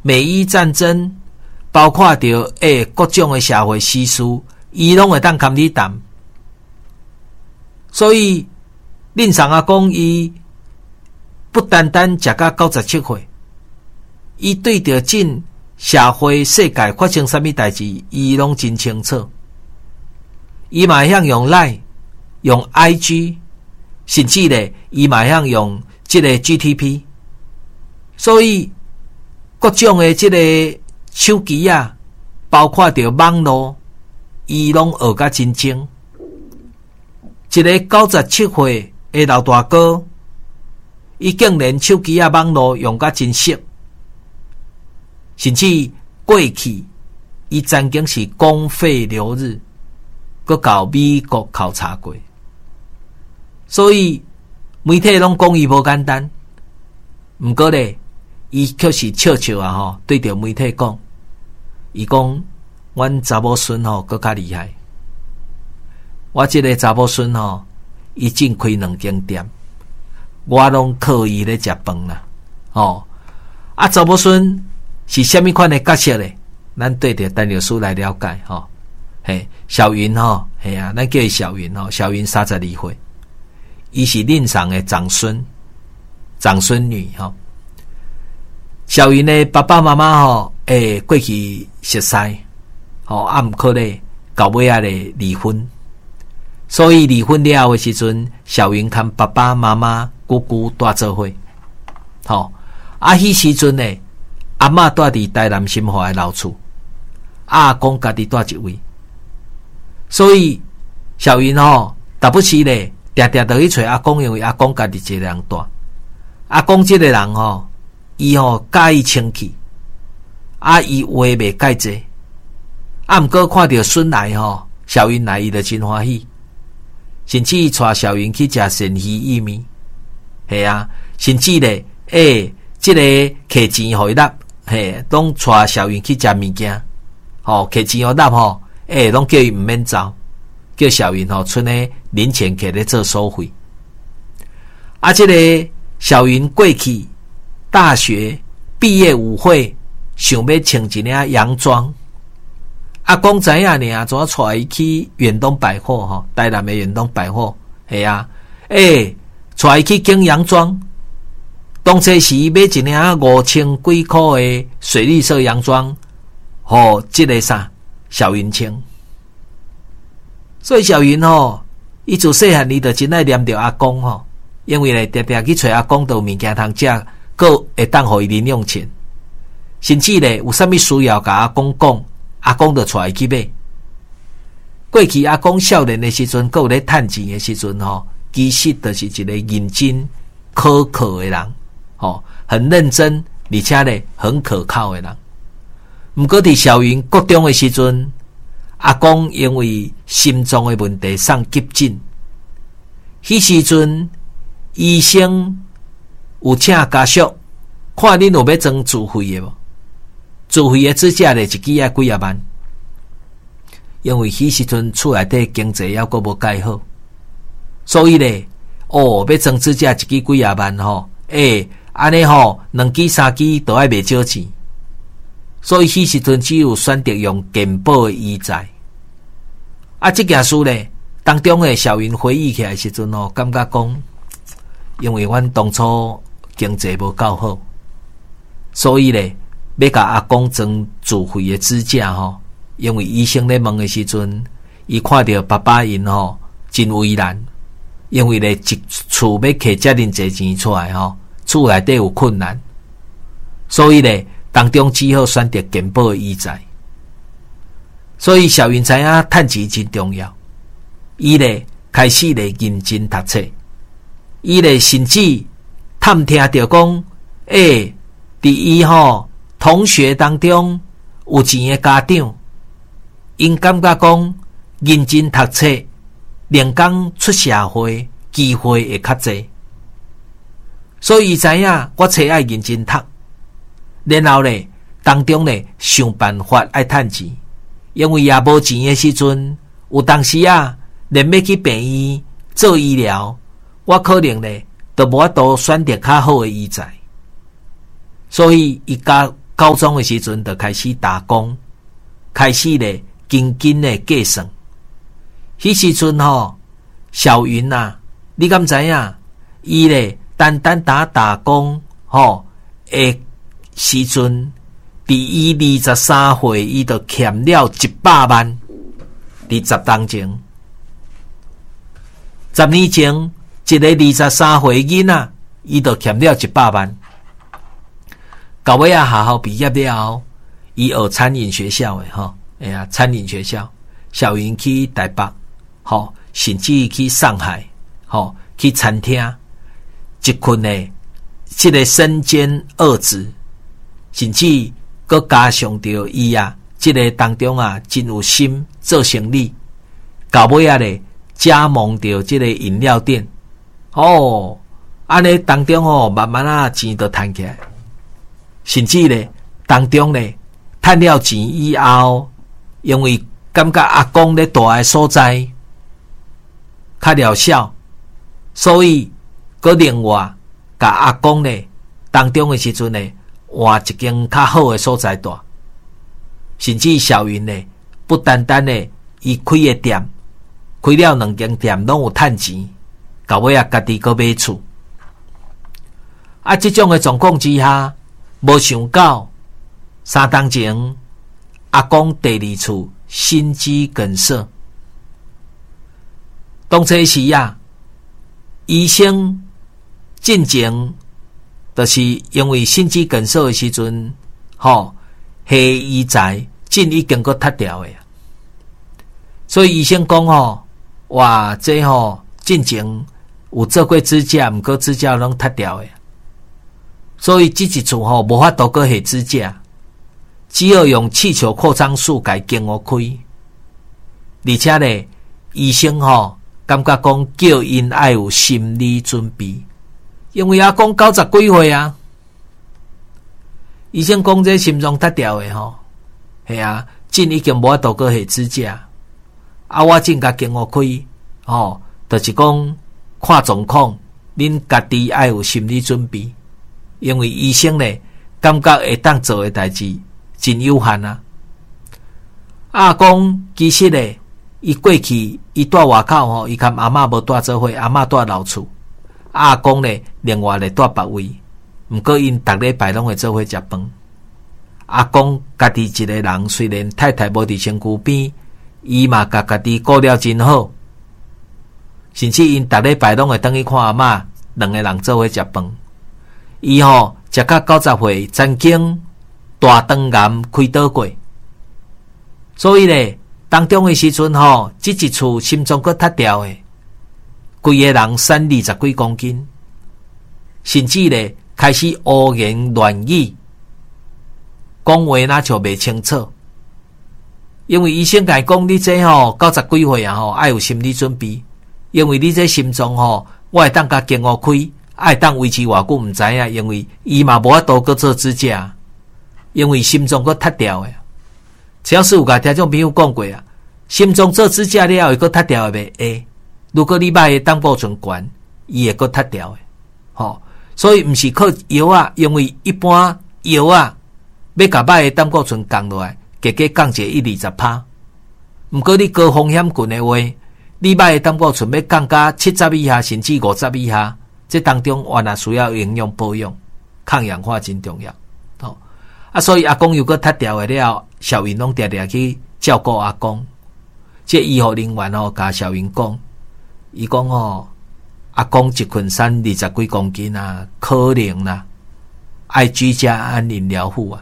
美伊战争，包括着各种的社会时事，伊拢会当堪你谈。所以恁上阿公伊不单单食到97岁，伊对着真社会世界发生啥物代志，伊拢真清楚。伊嘛会晓用 LINE 用 IG， 甚至咧伊嘛会晓用这个 GTP， 所以各种的这个手机啊，包括着网络，伊拢学甲真精。一个97岁的老大哥，伊竟然手机啊网络用甲真熟，甚至过去伊曾经是公费留日，佮到美国考察过，所以媒体拢讲伊无简单。毋过咧，伊却是笑笑啊吼，对着媒体讲，伊讲阮查某孙吼佮较厉害。我这个查某孙吼，伊正开2间店，我拢靠伊咧食饭啦。啊，查某孙是虾米款的角色咧？咱对着陈律师来了解吼。嘿，小云吼，嘿啊，咱叫伊小云吼，小云32岁，伊是恁上的长孙、长孙女吼。小云的爸爸妈妈吼，过去熟识，啊，毋过咧，到尾仔咧离婚。所以离婚了后的时阵，小云跟爸爸妈妈、姑姑住做伙。迄时阵呢，阿嬷住伫台南新华的老厝，阿公家己住一位。所以小云达不时咧，定定就去找阿公，因为阿公家己一个人住。阿公这个人伊介意清气，伊话袂介济。毋过看到孙来小云来伊就真欢喜。甚至带小云去食鳝鱼意面，系啊，甚至咧，这个摕钱互伊纳，拢带小云去食物件，摕钱互纳拢叫伊毋免走，叫小云剩的零钱摕咧做收费。这个小云过去大学毕业舞会，想要穿一领洋装。阿公知影呢，怎带伊去远东百货台南的远东百货，系啊，带伊去经洋装。当初时买一领5000几块的水绿色洋装，这个小云穿。所以小云伊自细汉伊就真爱念着阿公因为咧常常去找阿公，都有物件通食，佮会当互伊零用钱，甚至咧有啥物需要甲阿公讲。阿公就带伊去买。过去阿公少年的时阵，佮有咧趁钱的时阵其实就是一个认真苛刻的人，很认真，而且咧很可靠的人。毋过伫小云国中的时阵，阿公因为心脏的问题送急诊，迄时阵医生有请家属看恁有要装自费的无？自费的支架咧，一支啊几啊万，因为迄时阵厝内底经济还阁无介好，所以咧，要装支架一支几啊万安尼2支3支都爱卖少钱，所以迄时阵只有选择用健保的医材。这件事咧，当中的小云回忆起来的时阵感觉讲，因为阮当初经济无够好，所以咧。要甲阿公装自费的支架因为医生咧问的时阵，伊看到爸爸因真为难，因为咧一厝要摕遮尔济钱出来厝内底有困难，所以咧当中只好选择健保的医材。所以小云知影趁钱真重要，伊咧开始咧认真读册，伊咧甚至探听到讲，伫伊同学当中有钱的家长，因感觉讲认真读册，连工出社会机会会较济，所以伊知影我册爱认真读，然后咧当中咧想办法爱趁钱，因为也无钱的时阵，有当时连要去病院做医疗，我可能咧都无法度选择较好的医材。所以伊甲高中的时阵就开始打工，开始咧斤斤的计算。迄时阵小云啊，你敢知影？伊咧单打工的时阵，伫伊23岁，伊就欠了100万。伫10当前，10年前，一个23岁囡仔，伊就欠了100万。到尾啊，学校毕业了后，伊学餐饮学校的餐饮学校，小云去台北，甚至去上海，去餐厅，一群的这个身兼二职，甚至搁加上着伊这个当中真有心做生意，到尾咧加盟着这个饮料店，安尼当中慢慢钱就赚起来。甚至咧，当中咧，赚了钱以后，因为感觉阿公咧住的所在较疗效，所以佮另外甲阿公咧当中的时阵咧，换一间较好的所在住。甚至小云咧，不单单咧，伊开的店，开了2间店拢有赚钱，到尾家己佮买厝。这种的状况之下，无想到3当前，阿公第2次心肌梗塞。当初时医生进前，就是因为心肌梗塞的时阵，下医材进已经佮脱掉的，所以医生讲哇，这进前有做过支架，毋过支架拢脱掉的。所以这一次无法度搁下支架，只有用气球扩张术甲伊经开。而且咧，医生感觉讲叫因要有心理准备，因为阿公90几岁啊。医生讲这心脏脱掉的系真已经无法度搁下支架。我真甲经开就是讲看状况，恁家己要有心理准备。因为医生咧感觉会当做的代志真有限啊。阿公其实咧，伊过去伊住外口伊甲阿嬷无住做伙，阿嬷住老厝，阿公咧另外咧住别位。毋过因逐礼拜拢会做伙食饭。阿公家己一个人，虽然太太无伫身躯边，伊嘛甲家己顾了真好。甚至因逐礼拜拢会等去看阿嬷，2个人做伙食饭。伊食到90岁，曾经大肠癌开刀过，所以咧当中的时阵这一次心脏佮脱掉的，规个人瘦20几公斤，甚至咧开始胡言乱语，讲话那就袂清楚。因为医生甲伊讲，你这90几岁要有心理准备，因为你这心脏我会当甲经开。爱当维持偌久毋知影，因为伊嘛无法度搁做支架，因为心脏搁脱掉的。只要是有甲听众朋友讲过心脏做支架了会搁脱掉的袂？如果你买的胆固醇悬，伊会搁脱掉的。所以毋是靠药因为一般药要甲买的胆固醇降落来，加降一个1-20%。毋过你高风险群的话，你买的胆固醇要降到70以下，甚至50以下。这当中原来需要营养保养，抗氧化真重要。所以阿公又搁脱掉的了，小云拢常去照顾阿公。这医护人员甲小云讲，伊讲阿公一群瘦20几公斤可能爱居家安宁疗护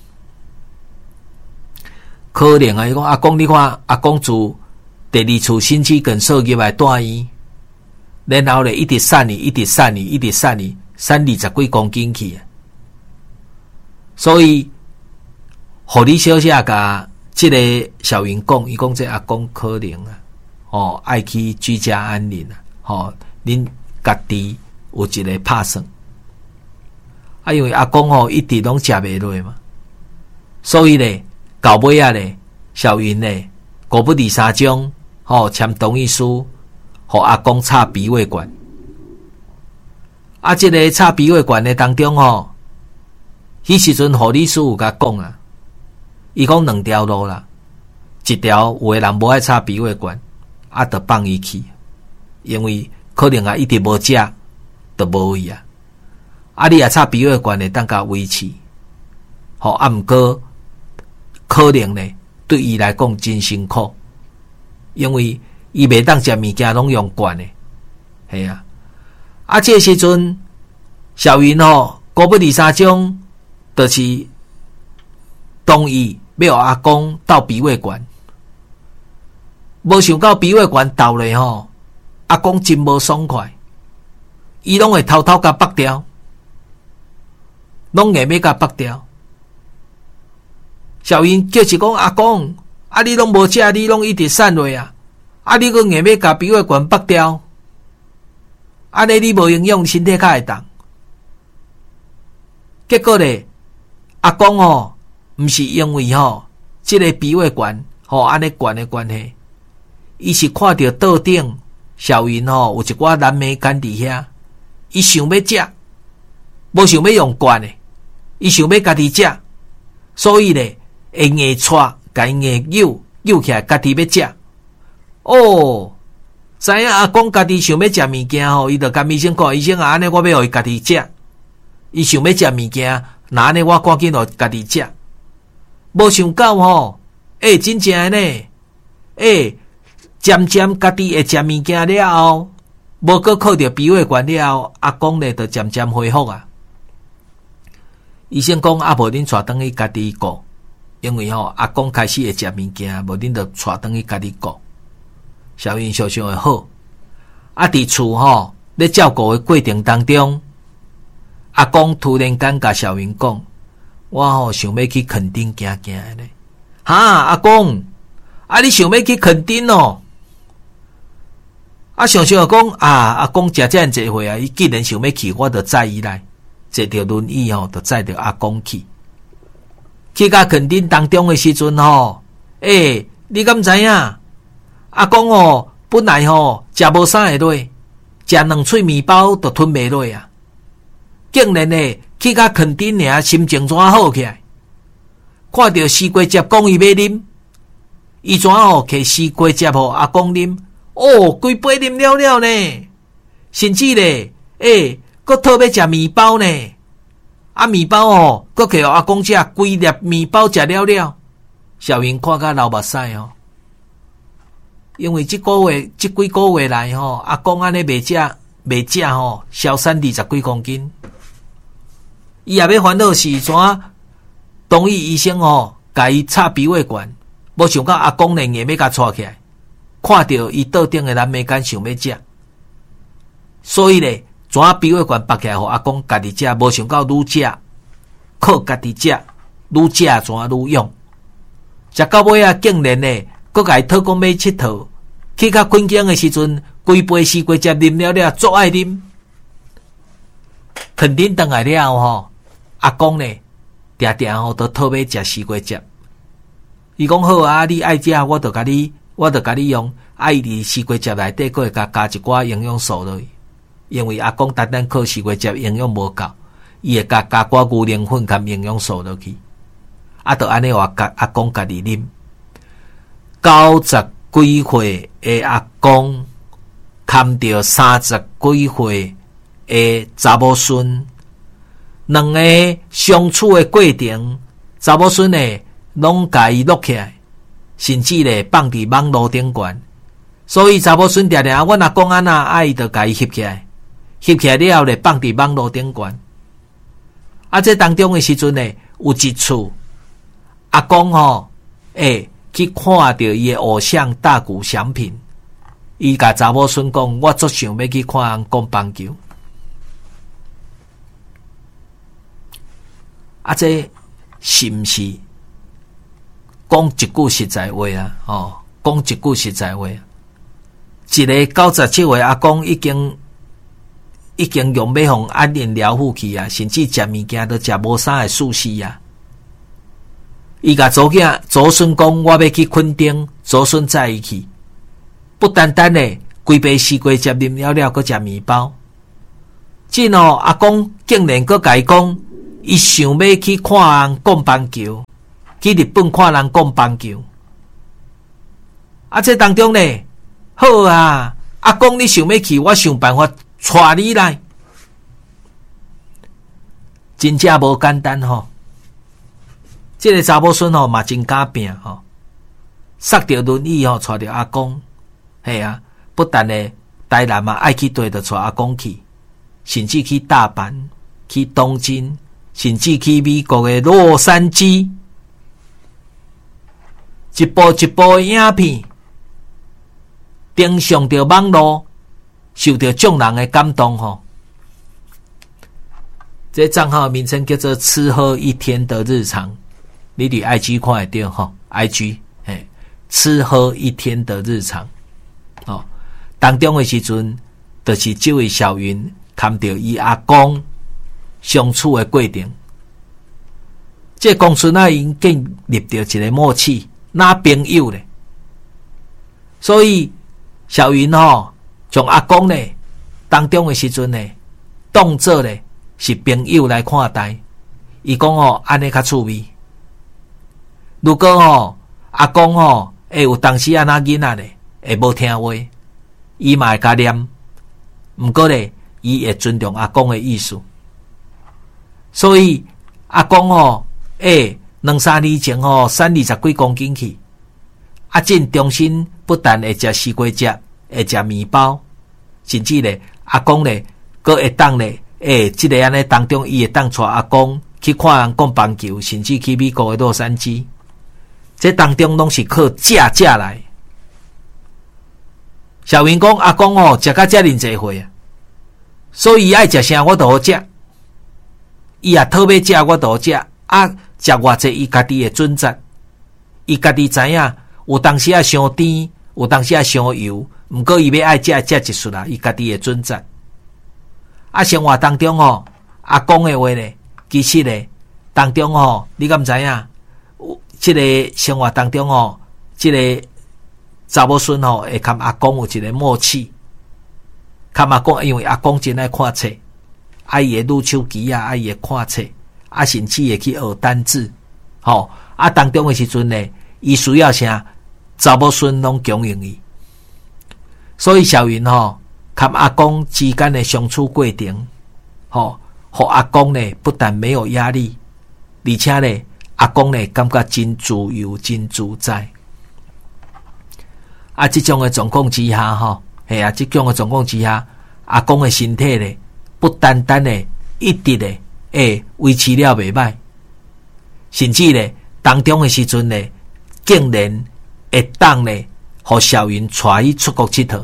可能伊讲阿公，你看阿公自第2次心肌梗塞入来住院。然后咧，一直瘦20几公斤去。所以，护理小姐甲这个小云讲，伊讲这阿公可能爱去居家安宁恁家己有一个拍算。因为阿公一直拢食袂落嘛，所以咧，到尾咧，小云咧，果不第3章签同意书。互阿公插鼻胃管，这个插鼻胃管的当中迄时阵护理师有甲讲啊，伊讲两条路啦，一条有诶人无爱插鼻胃管，啊，着放伊去，因为可能啊一直无食，着无位啊。啊，你啊插鼻胃管会当甲维持，吼啊，毋过可能呢，对伊来讲真辛苦，因为伊袂当食物件拢用管诶，系啊。啊，这时阵小云吼，国不23章，就是同意要阿公斗鼻胃管，无想到鼻胃管斗咧吼，阿公真无爽快，伊拢会偷偷甲拔掉。拢硬要甲拔掉，小云就是讲阿公，啊你拢无食，你拢一直散落啊，啊你佫硬要甲鼻胃管拔掉，安尼你无营养，身体较会动。结果咧，阿公吼，毋是因为吼，即个鼻胃管吼安尼管的关系，伊是看到桌顶小云吼有一寡蓝莓干伫遐，伊想要食，无想要用管的。伊想要家己食，所以咧会硬拽，甲伊硬扭起来，家己要食。哦，知影阿公家己想要食物件吼，伊就甲医生讲，医生啊，安尼我要互伊家己食。伊想要食物件，那安尼我赶紧互家己食。无想到吼，真正呢，渐渐家己会食物件了后，无佮靠着鼻胃管了后，阿公咧就渐渐恢复啊。医生讲啊，无恁带转去家己顾，因为吼阿公开始会食物件，无恁就带转去家己顾。小云想想会好，啊，伫厝吼咧照顾的过程当中，阿公突然间甲小云讲：“我吼想要去垦丁行行咧。”哈，阿公，啊，你想要去垦丁哦？啊，想想讲啊，阿公食遮尔济岁啊，伊既然想要去，我就载伊来。坐着轮椅吼，就载着阿公去。去到垦丁当中的时阵吼，你敢知影？阿公吼本来吼食无啥会落，食2喙面包就吞袂落啊！竟然呢去到垦丁尔，心情怎好起来？看到西瓜汁讲伊要啉，伊怎吼摕西瓜汁互阿公啉？哦，规杯啉了了呢，甚至咧，佫特别食面包呢，啊面包哦，佫给阿公食规粒面包食了了。小云看甲流目屎哦，因为这几个月来吼，阿公安尼袂食吼，消瘦20几公斤。伊也要烦恼是怎？同意医生吼，甲伊插鼻胃管，无想到阿公呢硬要甲带起来，看到伊桌顶的蓝莓干想要食，所以咧。怎鼻胃管拔起来，互阿公家己食，无想到愈食靠家己食，愈食怎愈用，食到尾啊，竟然呢，佫甲伊讨讲要佚佗，去较困境的时阵，规杯西瓜汁啉了了，足爱啉。肯定倒来了后吼，阿公呢，定吼都讨要食西瓜汁。伊讲好啊，你爱食，我就甲你用，爱伫西瓜汁内底，佫会加一寡营养素落去。因为阿公单单靠西瓜汁营养无够，伊会加寡牛奶粉含营养素落去，啊，就安尼话阿公家己啉。90几岁的阿公，看到30几岁的查某孙，两个相处的过程，查某孙呢拢家己录起来，甚至咧放伫网络顶悬，所以查某孙常常阮阿公安那爱就家己翕起来。翕起来了后咧，放伫网络顶悬。啊，这当中的时阵呢，有一次阿公吼，去看到伊的偶像大谷翔平，伊甲查某孙讲：“我足想要去看人讲棒球。”啊，这是毋是讲一句实在话啊？哦，讲一句实在话，一个97岁阿公已经用要互安宁疗护去啊，甚至食物件都食无啥会猝死啊！伊甲祖孙讲，我要去垦丁，祖孙载伊去，不单单咧规杯西瓜汁啉了了，搁食面包。真哦，阿公竟然搁甲伊讲， 伊想要去看人讲棒球，去日本看人讲棒球。这当中呢，好啊，阿公你想要去，我想办法带你来。真正无简单吼，这个查某孙吼嘛真敢拼吼，塞着轮椅吼，带着阿公，嘿啊，不但呢台南嘛爱去对着带阿公去，甚至去大阪、去东京，甚至去美国的洛杉矶，一部一部的影片，登上着网络，受到众人的感动吼。这账号名称叫做吃喝一天的日常，你伫 IG 看会到吼 ，IG 吃喝一天的日常哦。当中的时阵，就是这位小云看到伊阿公相处的过程，这公孙啊已经立到一个默契，哪朋友咧？所以小云吼，从阿公咧当中的时阵咧，当作咧。是朋友来看待，伊讲吼安尼较趣味。如果吼阿公吼会有当时安那囡仔咧会无听话，伊嘛会甲念。毋过咧，伊会尊重阿公的意思。所以阿公吼2-3年前吼30几公斤去，阿进中心不但会食西瓜汁，会食面包，甚至咧阿公咧佫会当咧。这个安尼当中，伊会当带阿公去看人讲棒球，甚至去美国的洛杉矶。这当中拢是靠食来。小云讲阿公哦，食到遮尔济岁啊，所以爱食啥我都好食。伊也讨要食我都好食，食偌济伊家己会准则。伊家己知影，有当时伤甜，有当时伤油，毋过伊要爱食一束啦，伊家己会准则。生活当中吼，阿公的话咧，其实咧当中吼，你敢知影？这个生活当中吼，这个查某孙吼会跟阿公有一个默契。跟阿公，因为阿公真爱看册，伊会撸手机啊，伊会看册，甚至会去学单字。吼，当中的时阵咧，伊需要啥？查某孙拢供应伊。所以小云吼。跟阿公之间的相处过程，互阿公呢不但没有压力，而且呢阿公呢感觉真自由、真自在。这种的状况之下，这种的状况之下，阿公的身体呢不单单呢一直呢维持了袂歹，甚至呢当中的时阵呢，竟然会当呢，互小云带伊出国佚佗。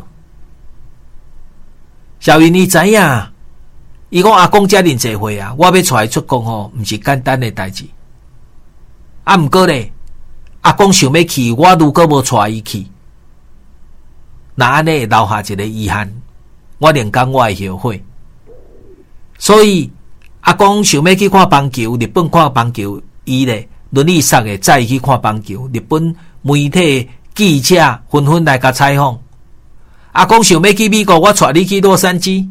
小云你知影，伊讲阿公遮尔济岁啊，我要带伊出国吼，毋是简单的代志。毋过咧，阿公想要去，我如果无带伊去，那安尼会留下一个遗憾，我连讲我会后悔。所以阿公想要去看棒球，日本看棒球，伊咧轮椅上的载伊去看棒球，日本媒体记者纷纷来甲采访。阿公想要去美国，我带你去洛杉矶。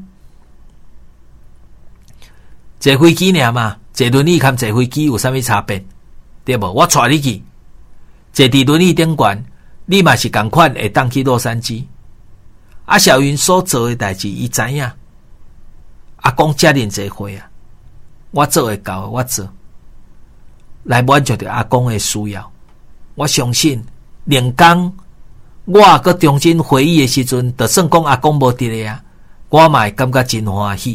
坐飞机尔嘛，坐轮椅跟坐飞机有啥物差别？对无？我带你去，坐伫轮椅顶悬，你嘛是同款会当去洛杉矶。小云所做的代志，伊知影。阿公遮尔济岁啊，我做会到，我做来满足着阿公的需要。我相信，连讲。我搁重新回忆的时阵，就算讲阿公无伫咧啊，我嘛会感觉真欢喜。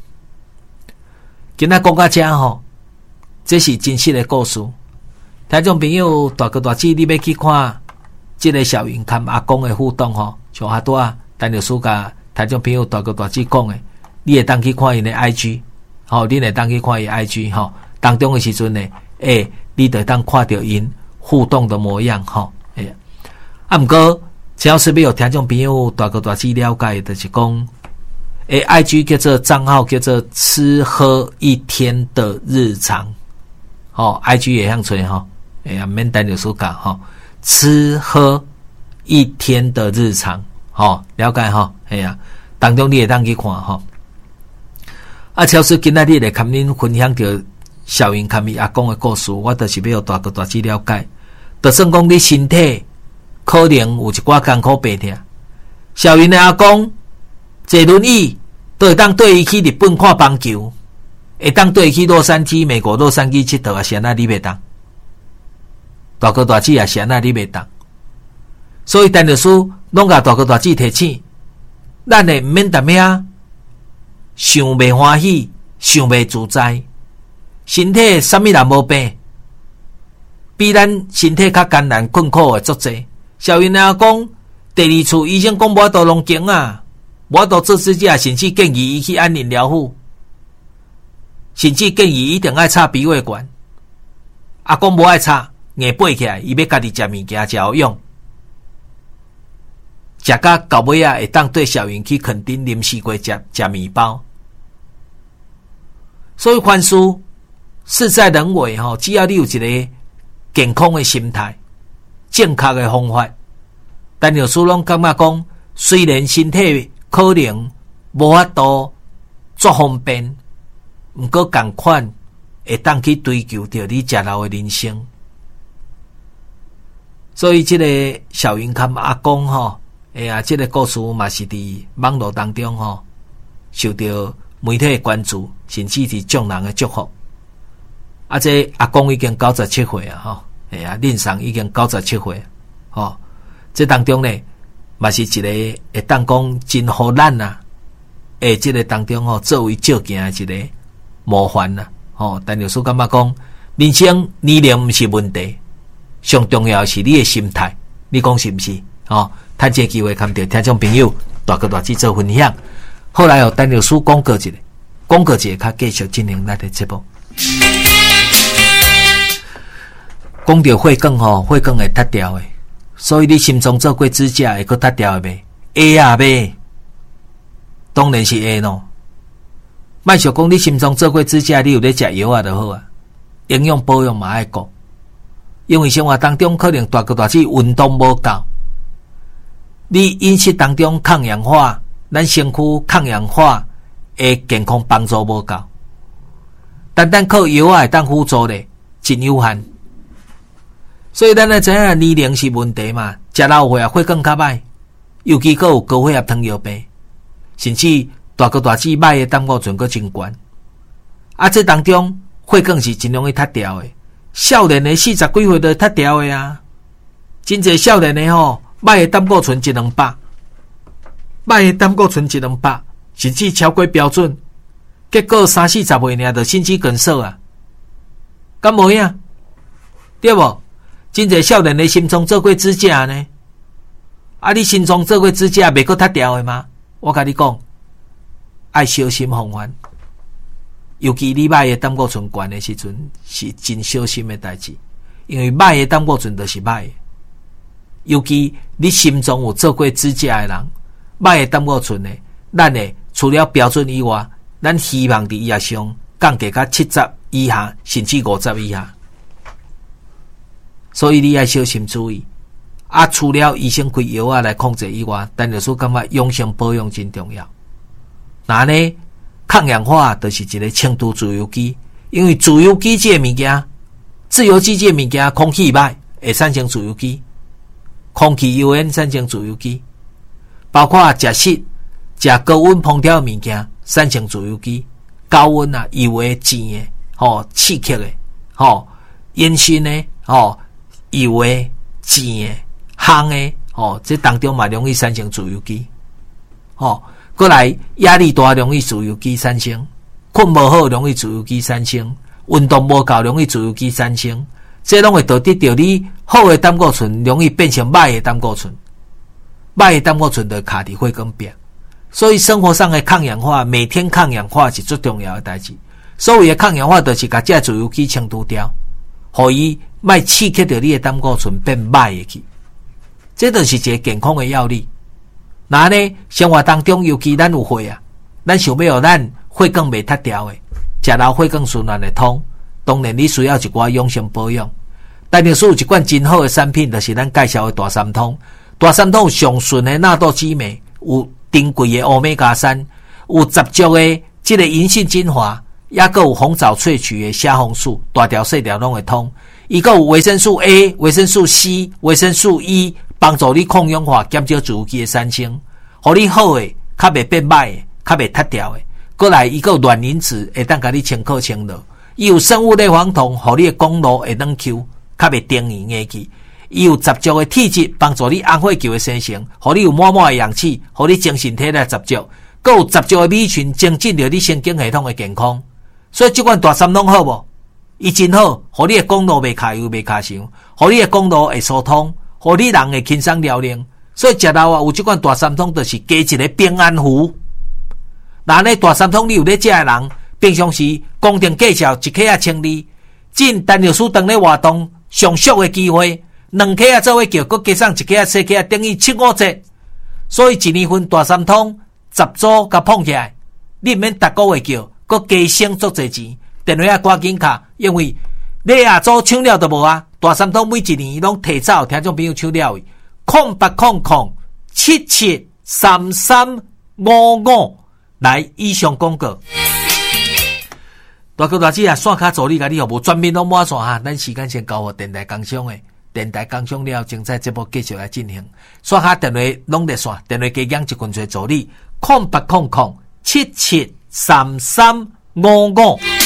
今仔讲到这吼，这是真实的故事。听众朋友大哥大姐，你要去看这个小云跟阿公的互动吼，像阿多啊，陈律师甲听众朋友大哥大姐讲的，你会当去看因的 IG， 你会当去看因 IG 当中的时阵呢，你就当看到因互动的模样毋过，只要是要听众朋友大哥大姐了解，就是讲，IG 叫做账号叫做吃喝一天的日常，IG 也向吹免单就说讲吃喝一天的日常，了解当中你会当去看只要是今仔日来跟恁分享到小云看伊阿公的故事，我就是要大个大致了解。就算讲你身体可能有一寡艰苦病痛，小云的阿公坐轮椅都会当对伊去日本看棒球，会当对伊去洛杉矶、美国洛杉矶佚佗啊，是安那你袂当？大哥大姊也是安那你袂当？所以陈律师拢甲大哥大姊提醒，咱会毋免逐咩啊，想袂欢喜，想袂自在，身体啥物人无病，比咱身体较艰难困苦的足济。小云阿公第二次医生讲无法度拢经啊，无法度做指甲，甚至建议伊去安宁疗护，甚至建议一定爱插鼻胃管。阿公无爱插，硬爬起来，伊要家己食物件才好用。食到尾啊，会当对小云去垦丁临时过食面包。所以凡事事在人为吼，只要你有一个健康的心态、正确的方法，但有时拢感觉讲，虽然身体可能无法度足方便，毋过同款会当去追求着你食老的人生。所以这个小云看阿公吼，这个故事嘛是伫网络当中吼受到媒体的关注，甚至是众人的祝福。这阿公已经97岁啊，吼，恁上已经97岁，吼，这当中呢，嘛是一个会当讲真互咱啊，这个当中吼作为照镜的一个模范啦，吼。但有时感觉讲，人生年龄毋是问题，上重要是你的心态，你讲是毋是？吼，趁这个机会，跟着听众朋友大哥大姊做分享。后来有陈律师广告一下，较继续进行咱的节目。讲到血管吼，血管会塌掉的，所以你心中做过指甲会搁塌掉的未？会啊未？当然是会咯。莫想讲你心中做过指甲，你有咧食药啊就好啊。营养保养嘛爱顾，因为生活当中可能大哥大姊运动无够，你饮食当中抗氧化，咱身躯抗氧化的健康帮助无够，单靠药啊会当辅助咧，真有限。所以咱来知影年龄是问题嘛，食老岁啊血管较歹，尤其佫有高血压、糖尿病，甚至大哥大姊歹的胆固醇佫真悬。这当中血管是真容易塌掉的，少年的40几岁就塌掉的啊，真侪少年的吼，歹的胆固醇100-200，歹的胆固醇100-200，甚至超过标准，结果30-40岁尔就心肌梗塞啊，敢无影？对无？真侪少年的心脏做过指甲呢，你心脏做过指甲，袂阁塌掉的吗？我甲你讲，爱小心防范，尤其你歹的胆固醇悬的时阵，是真小心的代志，因为歹的胆固醇就是歹的，尤其你心脏有做过指甲的人，歹的胆固醇的，咱的除了标准以外，咱希望伫医学上降低到70以下，甚至50以下。所以你要小心注意。除了医生开药来控制以外，但有时感觉养生保养真重要。那呢，抗氧化就是一个轻度自由基，因为自由基这个物件，自由基这个物件，空气歹会产生自由基，空气油烟产生自由基，包括食食、食高温烹调的物件产生自由基，高温啊、油的、甜的、刺激的、烟熏的、油的、甜的、烘的，这当中嘛容易产生自由基。过来压力大容易自由基产生，困无好容易自由基产生，运动无够容易自由基产生，这拢会导致到你好的胆固醇容易变成歹的胆固醇，歹的胆固醇就卡伫血管壁。所以生活上的抗氧化，每天抗氧化是最重要的代志。所谓的抗氧化，就是把这自由基清除掉，互伊莫刺激到你的胆固醇变歹的去。这就是一个健康的要领。那呢，生活当中尤其咱有血啊，咱想要让咱血管袂塌掉的，食老血管循环的通，当然你需要一寡养生保养。但是有一款真好的产品，就是咱介绍的大三通。大三通上纯的纳豆激酶，有珍贵的欧米伽3，有10足的这个银杏精华， 也还有红枣萃取的虾红素，大条细条拢会通。伊还有维生素 A、维生素 C、维生素 E， 帮助你抗氧化，减少自由基的产生，互你好诶，较袂变歹诶，较袂塌掉诶。过来，伊还有卵磷脂，会当甲你清口清热。伊有生物类黄酮，互你的公路会软 Q， 较袂定硬硬去。伊有十足的体质，帮助你红血球的生成，互你有满满的氧气，互你精神体力十足。还有十足的米群，增进着你神经系统的健康。所以这款大参拢好无？伊真好，互你的公路袂卡油袂卡伤，互你的公路会疏通，互你人会轻松了灵。所以食老啊，有这款大参通，就是加一个平安符。那呢大参通你有咧食的人，平常时公定计数一克啊清理，进单尿素当咧活动上俗的机会，2克啊做伙叫，佮加上1克啊4克啊，等于7-5节。所以一年份大参通10组甲碰起来，你免逐个月叫，佮加省足侪钱。电话啊赶紧卡，因为你啊组抢了都无啊。大参通每一年拢提早听众朋友抢了0800773355。来，以上广告。大哥大姐啊，线卡助理甲你，无全面拢满线哈。咱时间先交互电台工商诶，电台工商了，精彩节目继续来进行。线卡电话拢热线，电话加讲一群找助理，0800773355。